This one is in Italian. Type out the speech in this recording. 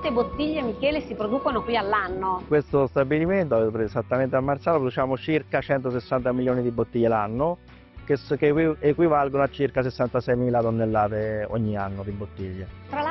quante bottiglie, Michele, si producono qui all'anno? Questo stabilimento, esattamente a Marzano, produciamo circa 160 milioni di bottiglie l'anno, che equivalgono a circa 66.000 tonnellate ogni anno di bottiglie. Tra